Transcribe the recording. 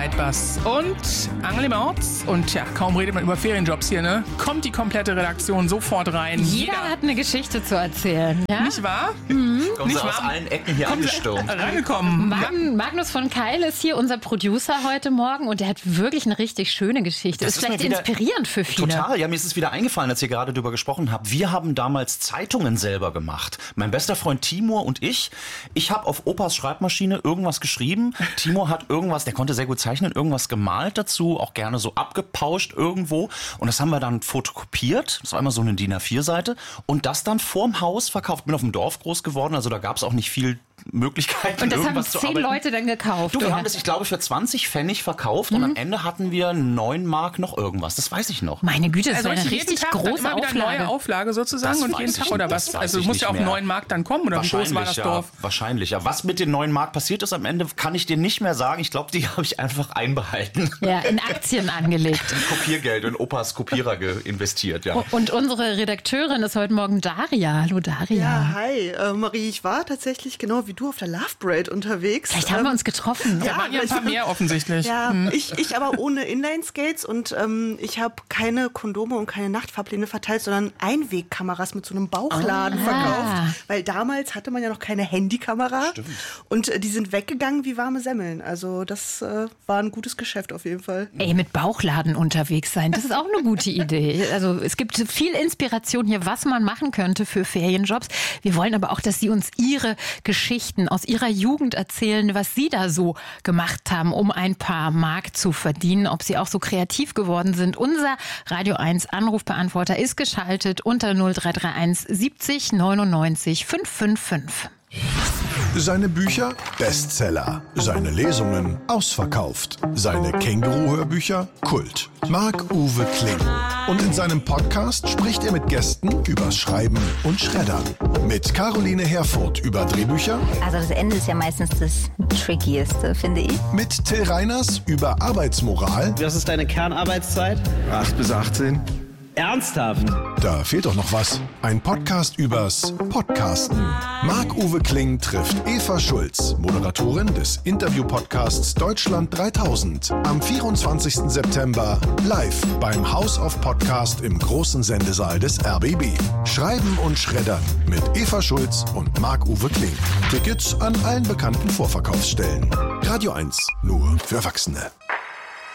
Nightbus und Angel Merz. Und ja, kaum redet man über Ferienjobs hier, ne? Kommt die komplette Redaktion sofort rein. Jeder hat eine Geschichte zu erzählen. Ja? Nicht wahr? Kommen Sie aus allen Ecken hier angestürmt. Reingekommen. Magnus von Keil ist hier unser Producer heute Morgen und der hat wirklich eine richtig schöne Geschichte. Das ist vielleicht inspirierend für viele. Total, ja, mir ist es wieder eingefallen, als ihr gerade darüber gesprochen habt. Wir haben damals Zeitungen selber gemacht. Mein bester Freund Timur und ich habe auf Opas Schreibmaschine irgendwas geschrieben. Timur hat irgendwas, der konnte sehr gut zeichnen, irgendwas gemalt dazu, auch gerne so abgepauscht irgendwo. Und das haben wir dann fotokopiert. Das war immer so eine DIN A4-Seite. Und das dann vorm Haus verkauft. Bin auf dem Dorf groß geworden, also da gab es auch nicht viel Möglichkeiten, und das irgendwas haben zu 10 arbeiten. Leute dann gekauft. Wir haben das, ich glaube, für 20 Pfennig verkauft und am Ende hatten wir 9 Mark noch irgendwas. Das weiß ich noch. Meine Güte, das war eine jeden richtig Tag große dann immer wieder Auflage. Neue Auflage sozusagen Das und weiß jeden ich Tag nicht, oder das was? weiß Also ich muss nicht ja auf mehr. 9 Mark dann kommen oder wie groß war das Dorf? Wahrscheinlich, ja. Was mit den 9 Mark passiert ist am Ende, kann ich dir nicht mehr sagen. Ich glaube, die habe ich einfach einbehalten. Ja, in Aktien angelegt. Kopiergeld in Opas Kopierer investiert, ja. Und unsere Redakteurin ist heute Morgen Daria. Hallo Daria. Ja, hi. Marie, ich war tatsächlich genau wie du auf der Love Parade unterwegs. Vielleicht haben wir uns getroffen. Da waren ja ein paar mehr offensichtlich. Ja, ich aber ohne Inline-Skates und ich habe keine Kondome und keine Nachtfahrpläne verteilt, sondern Einwegkameras mit so einem Bauchladen verkauft. Weil damals hatte man ja noch keine Handykamera. Stimmt. Und die sind weggegangen wie warme Semmeln. Also das war ein gutes Geschäft auf jeden Fall. Ey, mit Bauchladen unterwegs sein, das ist auch eine gute Idee. Also es gibt viel Inspiration hier, was man machen könnte für Ferienjobs. Wir wollen aber auch, dass Sie uns Ihre Geschichten aus Ihrer Jugend erzählen, was Sie da so gemacht haben, um ein paar Mark zu verdienen, ob Sie auch so kreativ geworden sind. Unser Radio 1 Anrufbeantworter ist geschaltet unter 0331 70 99 555. Seine Bücher Bestseller, seine Lesungen ausverkauft, seine Känguru-Hörbücher Kult. Marc-Uwe Kling. Und in seinem Podcast spricht er mit Gästen übers Schreiben und Schreddern. Mit Caroline Herfurth über Drehbücher. Also das Ende ist ja meistens das Trickieste, finde ich. Mit Till Reiners über Arbeitsmoral. Was ist deine Kernarbeitszeit? 8 bis 18. Ernsthaft? Da fehlt doch noch was. Ein Podcast übers Podcasten. Marc-Uwe Kling trifft Eva Schulz, Moderatorin des Interview-Podcasts Deutschland 3000. Am 24. September live beim House of Podcast im großen Sendesaal des RBB. Schreiben und Schreddern mit Eva Schulz und Marc-Uwe Kling. Tickets an allen bekannten Vorverkaufsstellen. Radio 1, nur für Erwachsene.